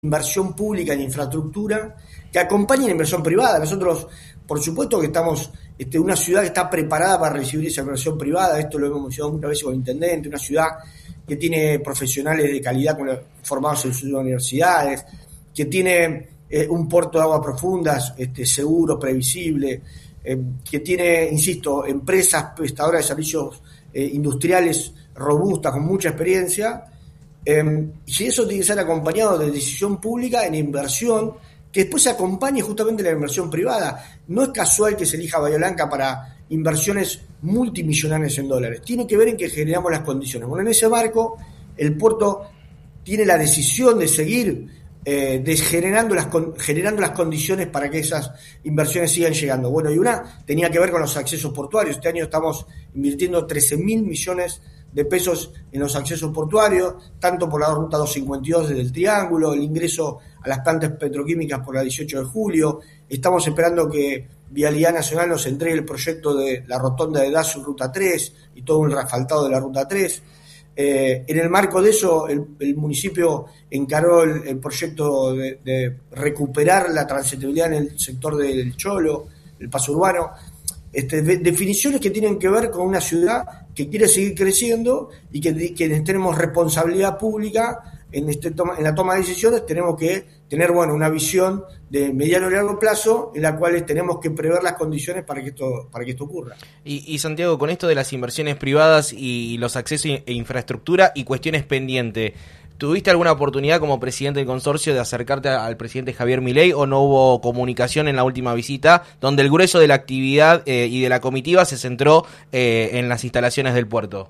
inversión pública en infraestructura que acompañe la inversión privada. Nosotros, por supuesto que estamos una ciudad que está preparada para recibir esa inversión privada, esto lo hemos mencionado muchas veces con el intendente, una ciudad que tiene profesionales de calidad formados en sus universidades, que tiene un puerto de aguas profundas seguro, previsible, que tiene, insisto, empresas prestadoras de servicios industriales robustas, con mucha experiencia, y eso tiene que ser acompañado de decisión pública en inversión, que después se acompañe justamente la inversión privada. No es casual que se elija Bahía Blanca para inversiones multimillonarias en dólares. Tiene que ver en que generamos las condiciones. Bueno, en ese marco, el puerto tiene la decisión de seguir generando las condiciones para que esas inversiones sigan llegando. Bueno, y una tenía que ver con los accesos portuarios. Este año estamos invirtiendo 13.000 millones de pesos en los accesos portuarios, tanto por la ruta 252 desde el Triángulo, el ingreso a las plantas petroquímicas por la 18 de julio. Estamos esperando que Vialidad Nacional nos entregue el proyecto de la rotonda de Dazu, ruta 3, y todo un asfaltado de la ruta 3. En el marco de eso, el municipio encaró el proyecto de recuperar la transitabilidad en el sector del Cholo, el paso urbano. Definiciones que tienen que ver con una ciudad que quiere seguir creciendo y que tenemos responsabilidad pública en la toma de decisiones. Tenemos que tener una visión de mediano y largo plazo en la cual tenemos que prever las condiciones para que esto ocurra. Y Santiago, con esto de las inversiones privadas y los accesos e infraestructura y cuestiones pendientes, ¿tuviste alguna oportunidad como presidente del consorcio de acercarte al presidente Javier Milei, o no hubo comunicación en la última visita, donde el grueso de la actividad y de la comitiva se centró en las instalaciones del puerto?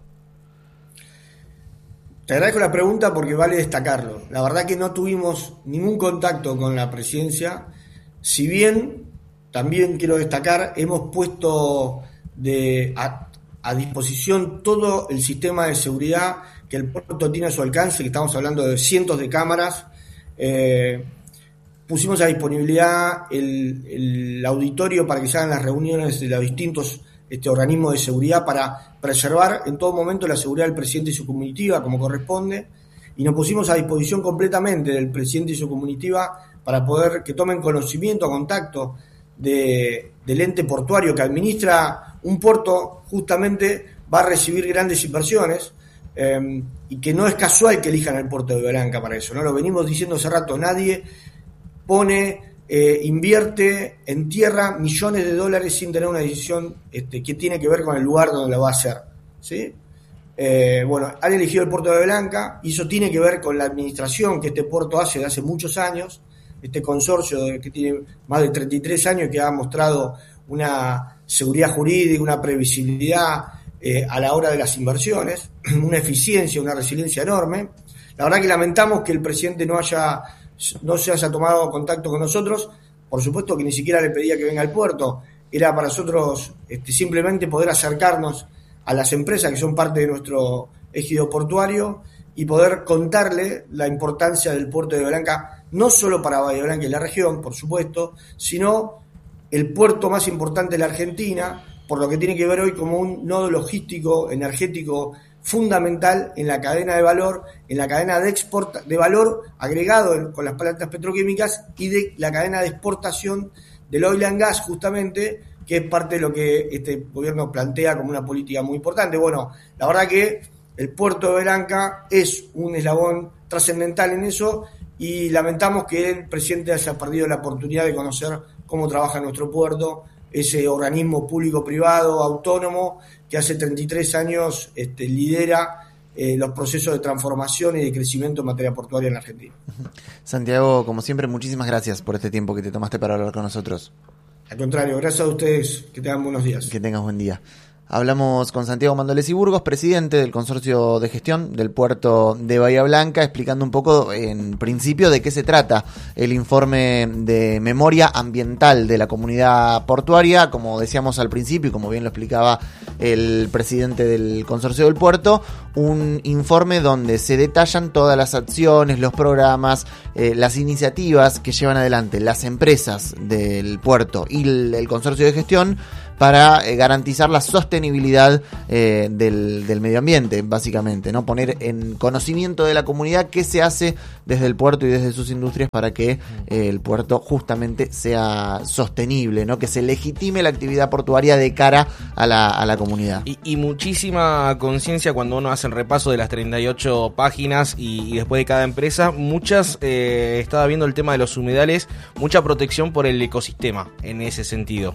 Te agradezco la pregunta porque vale destacarlo. La verdad que no tuvimos ningún contacto con la presidencia, si bien también quiero destacar, hemos puesto a disposición todo el sistema de seguridad que el puerto tiene a su alcance, que estamos hablando de cientos de cámaras. Pusimos a disponibilidad el auditorio para que se hagan las reuniones de los distintos organismos de seguridad para preservar en todo momento la seguridad del presidente y su comitiva como corresponde, y nos pusimos a disposición completamente del presidente y su comitiva para poder que tomen conocimiento, contacto del ente portuario que administra un puerto. Justamente va a recibir grandes inversiones, y que no es casual que elijan el puerto de Bahía Blanca para eso, ¿no? Lo venimos diciendo hace rato. Nadie invierte en tierra millones de dólares sin tener una decisión que tiene que ver con el lugar donde lo va a hacer, ¿sí? Han elegido el puerto de Bahía Blanca, y eso tiene que ver con la administración que este puerto hace de hace muchos años. Este consorcio que tiene más de 33 años, que ha mostrado una seguridad jurídica, una previsibilidad a la hora de las inversiones, una eficiencia, una resiliencia enorme. La verdad que lamentamos que el presidente no se haya tomado contacto con nosotros. Por supuesto que ni siquiera le pedía que venga al puerto. Era para nosotros simplemente poder acercarnos a las empresas que son parte de nuestro ejido portuario y poder contarle la importancia del puerto de Bahía Blanca, no solo para Bahía Blanca y la región, por supuesto, sino el puerto más importante de la Argentina, por lo que tiene que ver hoy como un nodo logístico, energético fundamental en la cadena de valor, en la cadena de export de valor agregado con las plantas petroquímicas, y de la cadena de exportación del oil and gas, justamente, que es parte de lo que este gobierno plantea como una política muy importante. Bueno, la verdad que el puerto de Bahía Blanca es un eslabón trascendental en eso, y lamentamos que el presidente haya perdido la oportunidad de conocer cómo trabaja nuestro puerto, ese organismo público-privado autónomo que hace 33 años lidera los procesos de transformación y de crecimiento en materia portuaria en la Argentina. Santiago, como siempre, muchísimas gracias por este tiempo que te tomaste para hablar con nosotros. Al contrario, gracias a ustedes, que tengan buenos días. Que tengas buen día. Hablamos con Santiago Mandolesi Burgos, presidente del Consorcio de Gestión del Puerto de Bahía Blanca, explicando un poco, en principio, de qué se trata el informe de memoria ambiental de la comunidad portuaria. Como decíamos al principio, y como bien lo explicaba el presidente del Consorcio del Puerto, un informe donde se detallan todas las acciones, los programas, las iniciativas que llevan adelante las empresas del puerto y el Consorcio de Gestión para garantizar la sostenibilidad del medio ambiente, básicamente, ¿no? Poner en conocimiento de la comunidad qué se hace desde el puerto y desde sus industrias para que el puerto justamente sea sostenible, ¿no? Que se legitime la actividad portuaria de cara a la comunidad. Y muchísima conciencia cuando uno hace el repaso de las 38 páginas y después de cada empresa, muchas, estaba viendo el tema de los humedales, mucha protección por el ecosistema en ese sentido.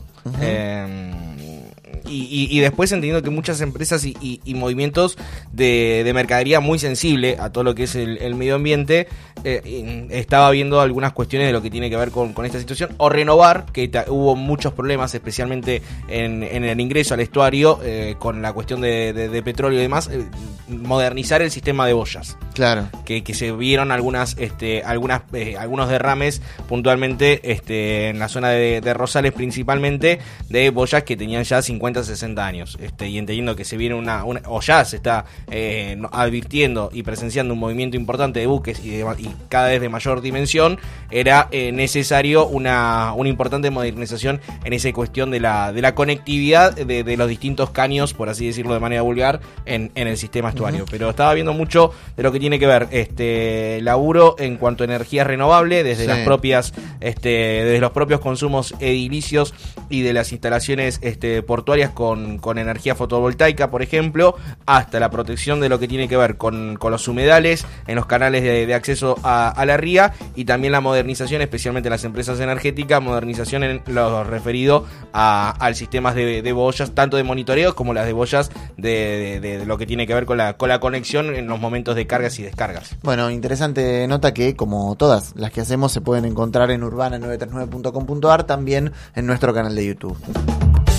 Y después entendiendo que muchas empresas y movimientos de mercadería muy sensible a todo lo que es el medio ambiente, estaba viendo algunas cuestiones de lo que tiene que ver con esta situación, o renovar, que hubo muchos problemas, especialmente en el ingreso al estuario, con la cuestión de petróleo y demás, modernizar el sistema de boyas. Claro. Que se vieron algunos derrames puntualmente en la zona de Rosales, principalmente de boyas que tenían ya 50, 60 años, y entendiendo que se viene o ya se está advirtiendo y presenciando un movimiento importante de buques y cada vez de mayor dimensión, era necesario una importante modernización en esa cuestión de la conectividad de los distintos caños, por así decirlo de manera vulgar, en el sistema estuario. Pero estaba viendo mucho de lo que tiene que ver laburo en cuanto a energía renovable, desde las propias desde los propios consumos edilicios y de las instalaciones portuarias con energía fotovoltaica, por ejemplo, hasta la protección de lo que tiene que ver con los humedales en los canales de acceso a la ría, y también la modernización, especialmente en las empresas energéticas, modernización en lo referido al sistemas de boyas, tanto de monitoreo como las de boyas de lo que tiene que ver con la conexión en los momentos de cargas y descargas. Bueno, interesante nota que, como todas las que hacemos, se pueden encontrar en urbana939.com.ar, también en nuestro canal de YouTube.